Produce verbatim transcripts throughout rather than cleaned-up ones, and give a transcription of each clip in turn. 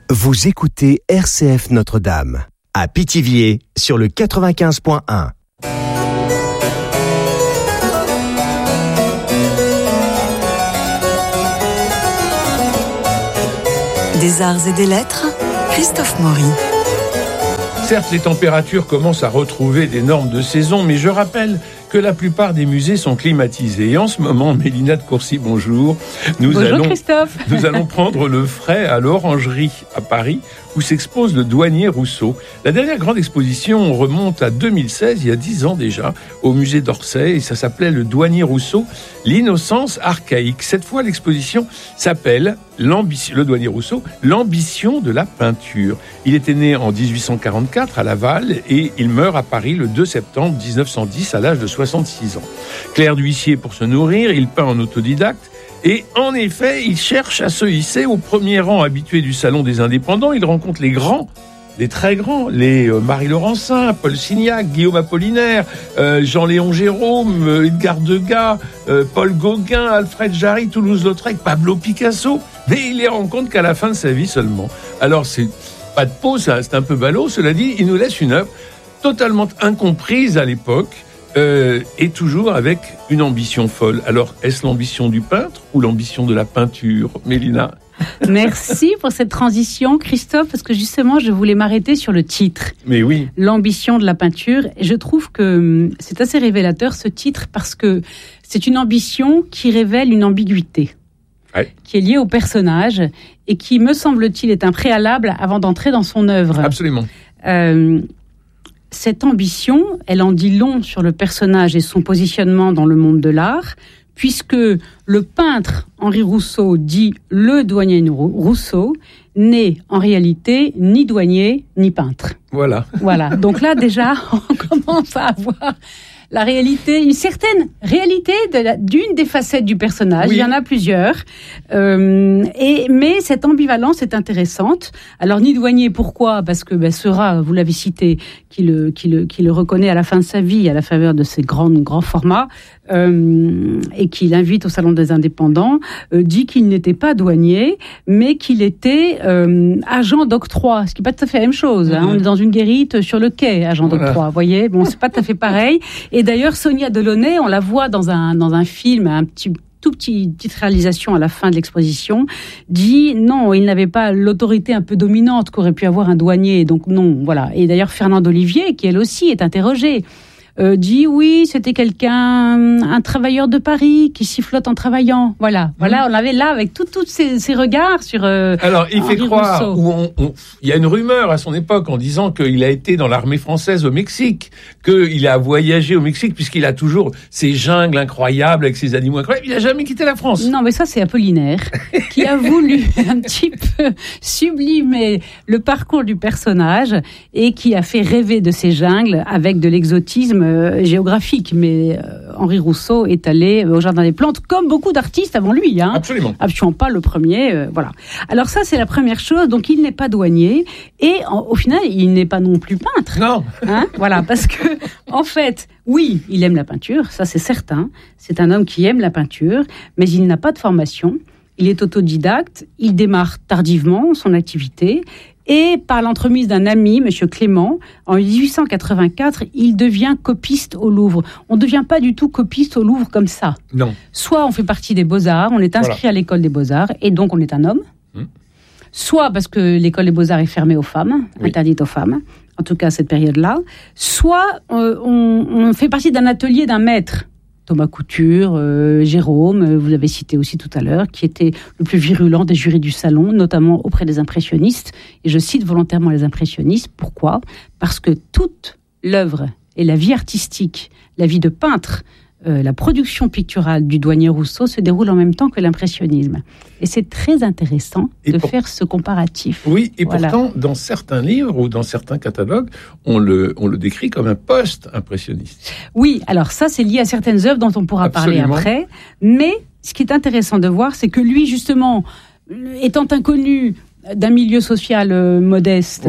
Vous écoutez R C F Notre-Dame, à Pithiviers, sur le quatre-vingt-quinze point un. Des arts et des lettres, Christophe Maury. Certes, les températures commencent à retrouver des normes de saison, mais je rappelle que la plupart des musées sont climatisés. Et en ce moment, Mélina de Courcy, bonjour. Nous bonjour allons, Christophe. Nous allons prendre le frais à l'Orangerie à Paris, où s'expose le douanier Rousseau. La dernière grande exposition remonte à deux mille seize, il y a dix ans déjà, au musée d'Orsay, et ça s'appelait le douanier Rousseau, l'innocence archaïque. Cette fois, l'exposition s'appelle l'ambition, le douanier Rousseau, l'ambition de la peinture. Il était né en dix-huit cent quarante-quatre à Laval et il meurt à Paris le deux septembre dix-neuf cent dix à l'âge de soixante-six ans. Clerc d'huissier pour se nourrir, il peint en autodidacte. Et en effet, il cherche à se hisser au premier rang habitué du Salon des Indépendants. Il rencontre les grands, les très grands, les euh, Marie Laurencin, Paul Signac, Guillaume Apollinaire, euh, Jean-Léon Gérôme, euh, Edgar Degas, euh, Paul Gauguin, Alfred Jarry, Toulouse-Lautrec, Pablo Picasso. Mais il les rencontre qu'à la fin de sa vie seulement. Alors, c'est pas de peau, ça, c'est un peu ballot. Cela dit, il nous laisse une œuvre totalement incomprise à l'époque. Euh, et toujours avec une ambition folle. Alors, est-ce l'ambition du peintre ou l'ambition de la peinture, Mélina ? Merci pour cette transition, Christophe, parce que justement, je voulais m'arrêter sur le titre. Mais oui. L'ambition de la peinture. Et je trouve que c'est assez révélateur, ce titre, parce que c'est une ambition qui révèle une ambiguïté. Ouais. Qui est liée au personnage et qui, me semble-t-il, est un préalable avant d'entrer dans son œuvre. Absolument. Euh, Cette ambition, elle en dit long sur le personnage et son positionnement dans le monde de l'art, puisque le peintre Henri Rousseau dit le douanier Rousseau n'est en réalité ni douanier ni peintre. Voilà. Voilà. Donc là déjà, on commence à avoir la réalité, une certaine réalité de la, d'une des facettes du personnage. Oui. Il y en a plusieurs. Euh, et, mais cette ambivalence est intéressante. Alors, ni douanier, pourquoi ? Parce que ben, Seurat, vous l'avez cité, qui le, qui, le, qui le reconnaît à la fin de sa vie, à la faveur de ses grands, grands formats, euh, et qui l'invite au Salon des Indépendants, euh, dit qu'il n'était pas douanier, mais qu'il était euh, agent d'octroi, ce qui n'est pas tout à fait la même chose. Hein. Mmh. On est dans une guérite sur le quai, agent voilà. d'octroi, vous voyez. Bon, c'est pas tout à fait pareil. Et d'ailleurs, Sonia Delaunay, on la voit dans un, dans un film, un petit, tout petit, petite réalisation à la fin de l'exposition, dit non, il n'avait pas l'autorité un peu dominante qu'aurait pu avoir un douanier. Donc non, voilà. Et d'ailleurs, Fernande Olivier, qui elle aussi est interrogée, Euh, dit oui, c'était quelqu'un, un travailleur de Paris qui sifflote en travaillant. Voilà, mmh. voilà, on l'avait là avec tous ces, ces regards sur. Euh, Alors, il Henri fait croire, Rousseau. ou on, on, il y a une rumeur à son époque en disant qu'il a été dans l'armée française au Mexique, qu'il a voyagé au Mexique puisqu'il a toujours ces jungles incroyables avec ses animaux incroyables. Il n'a jamais quitté la France. Non, mais ça c'est Apollinaire qui a voulu un petit peu sublimer le parcours du personnage et qui a fait rêver de ces jungles avec de l'exotisme géographique, mais euh, Henri Rousseau est allé au Jardin des Plantes, comme beaucoup d'artistes avant lui. Hein. Absolument. Absolument pas le premier. Euh, voilà. Alors ça, c'est la première chose. Donc, il n'est pas douanier et en, au final, il n'est pas non plus peintre. Non. Hein, voilà, parce que, en fait, oui, il aime la peinture, ça c'est certain. C'est un homme qui aime la peinture, mais il n'a pas de formation. Il est autodidacte. Il démarre tardivement son activité. Et par l'entremise d'un ami, M. Clément, en dix-huit cent quatre-vingt-quatre, il devient copiste au Louvre. On ne devient pas du tout copiste au Louvre comme ça. Non. Soit on fait partie des Beaux-Arts, on est inscrit voilà. à l'école des Beaux-Arts, et donc on est un homme. Hum. Soit parce que l'école des Beaux-Arts est fermée aux femmes, oui. interdite aux femmes, en tout cas à cette période-là. Soit euh, on, on fait partie d'un atelier d'un maître. Thomas Couture, euh, Jérôme, euh, vous l'avez cité aussi tout à l'heure, qui était le plus virulent des jurys du salon, notamment auprès des impressionnistes. Et je cite volontairement les impressionnistes. Pourquoi ? Parce que toute l'œuvre et la vie artistique, la vie de peintre, euh, la production picturale du douanier Rousseau se déroule en même temps que l'impressionnisme. Et c'est très intéressant et de pour... faire ce comparatif. Oui, et voilà. pourtant, dans certains livres ou dans certains catalogues, on le, on le décrit comme un post-impressionniste. Oui, alors ça, c'est lié à certaines œuvres dont on pourra Absolument. parler après. Mais ce qui est intéressant de voir, c'est que lui, justement, étant inconnu d'un milieu social euh, modeste, oui.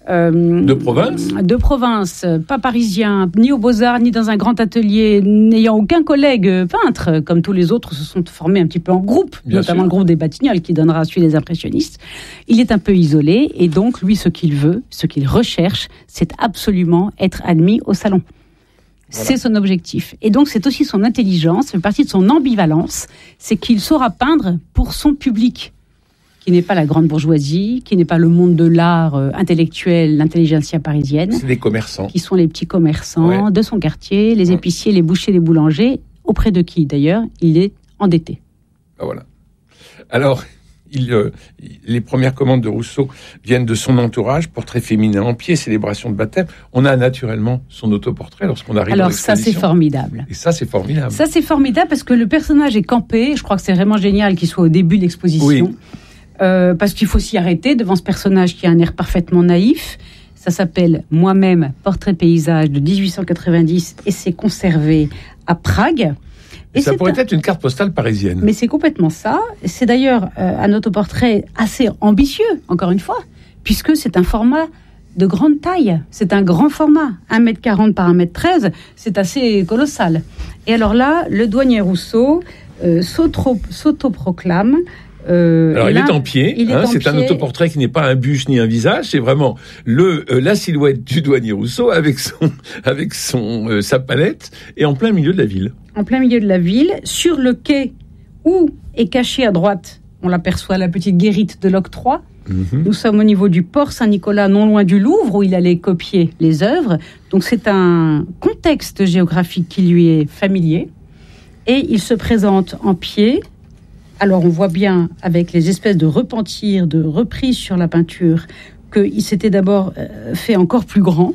Euh, de province De province, pas parisien, ni aux Beaux-Arts, ni dans un grand atelier, n'ayant aucun collègue peintre, comme tous les autres se sont formés un petit peu en groupe, Bien notamment sûr. le groupe des Batignolles qui donnera celui des impressionnistes. Il est un peu isolé et donc lui, ce qu'il veut, ce qu'il recherche, c'est absolument être admis au salon. Voilà. C'est son objectif. Et donc c'est aussi son intelligence, ça fait partie de son ambivalence, c'est qu'il saura peindre pour son public, qui n'est pas la grande bourgeoisie, qui n'est pas le monde de l'art euh, intellectuel, l'intelligentsia parisienne. C'est des commerçants. Qui sont les petits commerçants ouais. de son quartier, les ouais. épiciers, les bouchers, les boulangers, auprès de qui, d'ailleurs, il est endetté. Ah, voilà. Alors, il, euh, les premières commandes de Rousseau viennent de son entourage, portrait féminin en pied, célébration de baptême. On a naturellement son autoportrait lorsqu'on arrive Alors, dans l'exposition. Alors ça, c'est formidable. Et ça, c'est formidable. Ça, c'est formidable parce que le personnage est campé. Je crois que c'est vraiment génial qu'il soit au début de l'exposition. Oui. Euh, parce qu'il faut s'y arrêter devant ce personnage qui a un air parfaitement naïf. Ça s'appelle Moi-même, portrait paysage de dix-huit cent quatre-vingt-dix et c'est conservé à Prague. Et ça pourrait un... être une carte postale parisienne. Mais c'est complètement ça. C'est d'ailleurs euh, un autoportrait assez ambitieux, encore une fois, puisque c'est un format de grande taille. C'est un grand format, un mètre quarante par un mètre treize. C'est assez colossal. Et alors là, le douanier Rousseau euh, s'autoproclame Euh, Alors, il là, est en pied. Est hein, en c'est pied. Un autoportrait qui n'est pas un buste ni un visage. C'est vraiment le euh, la silhouette du douanier Rousseau avec son avec son euh, sa palette et en plein milieu de la ville. En plein milieu de la ville, sur le quai où est caché à droite, on l'aperçoit la petite guérite de l'octroi. Mm-hmm. Nous sommes au niveau du port Saint-Nicolas, non loin du Louvre, où il allait copier les œuvres. Donc, c'est un contexte géographique qui lui est familier. Et il se présente en pied. Alors, on voit bien, avec les espèces de repentirs, de reprises sur la peinture, qu'il s'était d'abord euh, fait encore plus grand.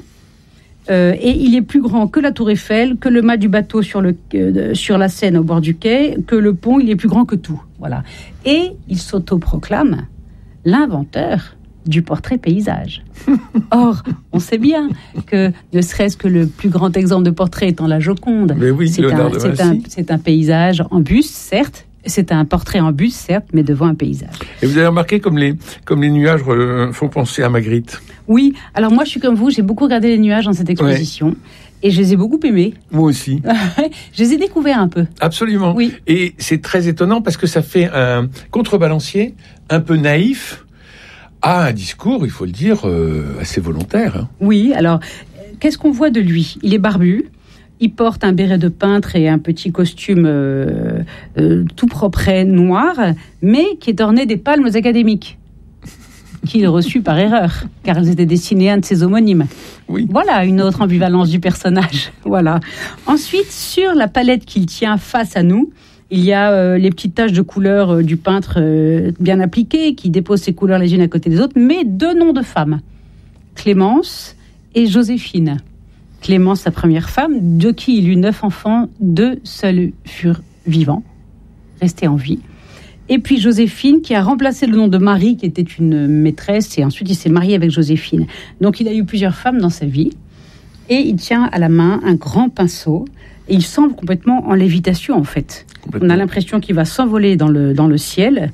Euh, et il est plus grand que la Tour Eiffel, que le mât du bateau sur, le, euh, sur la Seine au bord du quai, que le pont, il est plus grand que tout. Voilà. Et il s'autoproclame l'inventeur du portrait paysage. Or, on sait bien que, ne serait-ce que le plus grand exemple de portrait étant la Joconde, mais oui, c'est, un, c'est, un, c'est un paysage en buste, certes. C'est un portrait en buste, certes, mais devant un paysage. Et vous avez remarqué comme les, comme les nuages euh, font penser à Magritte. Oui, alors moi je suis comme vous, j'ai beaucoup regardé les nuages dans cette exposition. Ouais. Et je les ai beaucoup aimés. Moi aussi. Je les ai découverts un peu. Absolument. Oui. Et c'est très étonnant parce que ça fait un contrebalancier un peu naïf à un discours, il faut le dire, euh, assez volontaire. Hein. Oui, alors, qu'est-ce qu'on voit de lui ? Il est barbu. Il porte un béret de peintre et un petit costume euh, euh, tout propre, noir, mais qui est orné des palmes académiques, qu'il reçut par erreur, car elles étaient destinées à un de ses homonymes. Oui. Voilà une autre ambivalence du personnage. Voilà. Ensuite, sur la palette qu'il tient face à nous, il y a euh, les petites taches de couleur euh, du peintre euh, bien appliquées, qui déposent ses couleurs les unes à côté des autres, mais deux noms de femmes, Clémence et Joséphine. Clémence, sa première femme, de qui il eut neuf enfants, deux seuls furent vivants, restés en vie. Et puis Joséphine, qui a remplacé le nom de Marie, qui était une maîtresse, et ensuite il s'est marié avec Joséphine. Donc il a eu plusieurs femmes dans sa vie, et il tient à la main un grand pinceau, et il semble complètement en lévitation en fait. On a l'impression qu'il va s'envoler dans le, dans le ciel,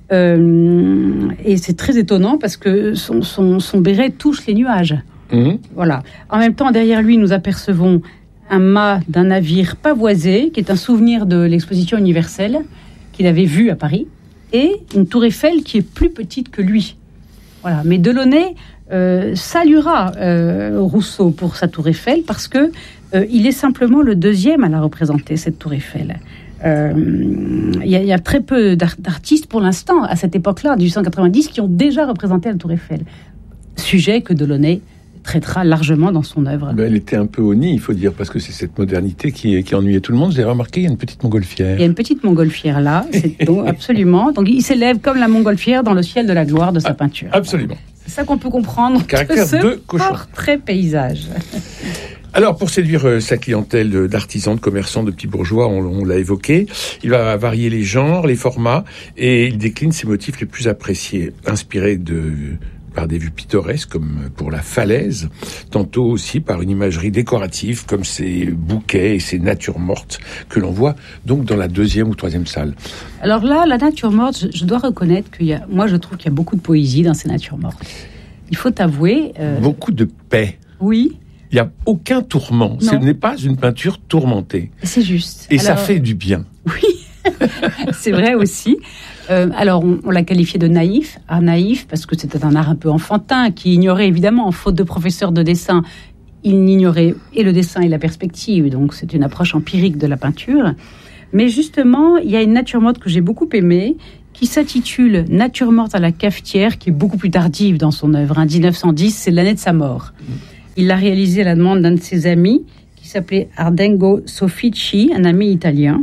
euh, et c'est très étonnant parce que son, son, son béret touche les nuages. Mmh. Voilà. En même temps, derrière lui, nous apercevons un mât d'un navire pavoisé, qui est un souvenir de l'exposition universelle qu'il avait vue à Paris, et une tour Eiffel qui est plus petite que lui. Voilà. Mais Delaunay euh, saluera euh, Rousseau pour sa tour Eiffel parce que euh, il est simplement le deuxième à la représenter, cette tour Eiffel. Il euh, y, y a très peu d'art- d'artistes pour l'instant, à cette époque-là, dix-huit cent quatre-vingt-dix, qui ont déjà représenté la tour Eiffel. Sujet que Delaunay traitera largement dans son œuvre. Ben, elle était un peu au nid, il faut dire, parce que c'est cette modernité qui, qui ennuyait tout le monde. J'ai remarqué, il y a une petite montgolfière. Il y a une petite montgolfière là, c'est donc, absolument. Donc il s'élève comme la montgolfière dans le ciel de la gloire de sa peinture. Absolument. C'est ça qu'on peut comprendre Caractère de ce de cochon. portrait paysage. Alors, pour séduire euh, sa clientèle d'artisans, de commerçants, de petits bourgeois, on, on l'a évoqué, il va varier les genres, les formats, et il décline ses motifs les plus appréciés, inspirés de... par des vues pittoresques comme pour la falaise, tantôt aussi par une imagerie décorative comme ces bouquets et ces natures mortes que l'on voit donc dans la deuxième ou troisième salle. Alors là, la nature morte, je, je dois reconnaître qu'il y a, moi je trouve qu'il y a beaucoup de poésie dans ces natures mortes. il faut avouer... Euh... Beaucoup de paix. Oui. Il n'y a aucun tourment. Non. Ce n'est pas une peinture tourmentée. C'est juste. Et alors... ça fait du bien. Oui, c'est vrai aussi. Euh, alors, on, on l'a qualifié de naïf, art naïf, parce que c'était un art un peu enfantin, qui ignorait évidemment, faute de professeur de dessin, il ignorait et le dessin et la perspective, donc c'est une approche empirique de la peinture. Mais justement, il y a une nature morte que j'ai beaucoup aimée, qui s'intitule Nature morte à la cafetière, qui est beaucoup plus tardive dans son œuvre. Hein. dix-neuf cent dix, c'est l'année de sa mort. Il l'a réalisée à la demande d'un de ses amis, qui s'appelait Ardengo Soffici, un ami italien.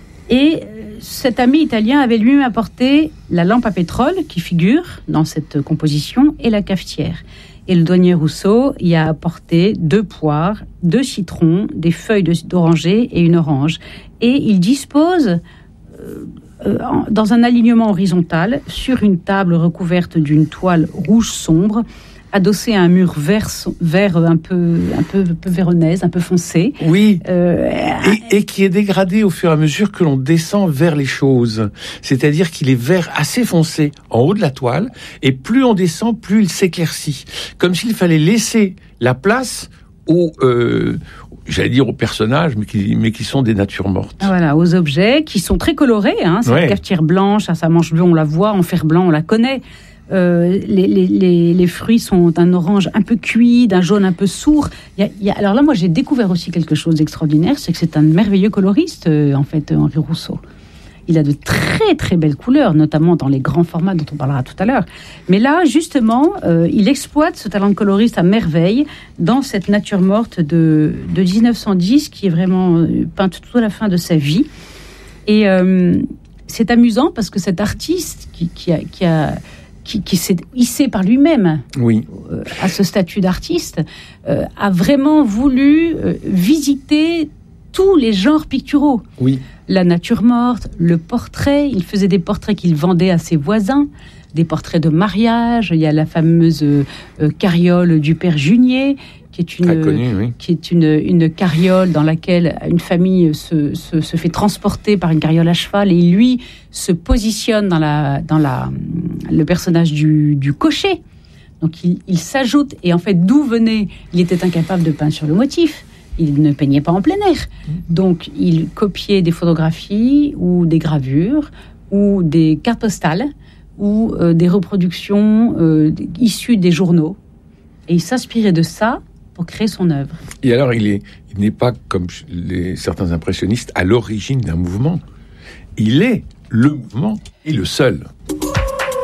Et cet ami italien avait lui-même apporté la lampe à pétrole, qui figure dans cette composition, et la cafetière. Et le douanier Rousseau y a apporté deux poires, deux citrons, des feuilles d'oranger et une orange. Et il dispose, euh, euh, dans un alignement horizontal, sur une table recouverte d'une toile rouge sombre, adossée à un mur vert, vert un peu, un peu, un peu véronaise, un peu foncé. Oui, euh, et, et qui est dégradé au fur et à mesure que l'on descend vers les choses. C'est-à-dire qu'il est vert assez foncé en haut de la toile, et plus on descend, plus il s'éclaircit. Comme s'il fallait laisser la place aux, euh, j'allais dire aux personnages, mais qui, mais qui sont des natures mortes. Voilà, aux objets qui sont très colorés. Hein, cette ouais. cafetière blanche, à sa manche bleue, on la voit, en fer blanc, on la connaît. Euh, les, les, les, les fruits sont d'un orange un peu cuit, d'un jaune un peu sourd. Il y a, il y a, alors là, moi, j'ai découvert aussi quelque chose d'extraordinaire, c'est que c'est un merveilleux coloriste, euh, en fait, Henri Rousseau. Il a de très, très belles couleurs, notamment dans les grands formats dont on parlera tout à l'heure. Mais là, justement, euh, il exploite ce talent de coloriste à merveille dans cette nature morte de, de dix-neuf cent dix, qui est vraiment euh, peinte tout à la fin de sa vie. Et euh, c'est amusant parce que cet artiste qui, qui a... Qui a Qui, qui s'est hissé par lui-même oui. euh, à ce statut d'artiste, euh, a vraiment voulu euh, visiter tous les genres picturaux. Oui. La nature morte, le portrait, il faisait des portraits qu'il vendait à ses voisins, des portraits de mariage, il y a la fameuse euh, carriole du père Junier, qui est une, connu, oui. qui est une, une carriole dans laquelle une famille se, se, se fait transporter par une carriole à cheval, et lui se positionne dans, la, dans la, le personnage du, du cocher. Donc il, il s'ajoute, et en fait d'où venait, il était incapable de peindre sur le motif, il ne peignait pas en plein air. Donc il copiait des photographies ou des gravures ou des cartes postales ou euh, des reproductions euh, issues des journaux, et il s'inspirait de ça pour créer son œuvre. Et alors, il est, il n'est pas, comme les, certains impressionnistes, à l'origine d'un mouvement. Il est le mouvement et le seul.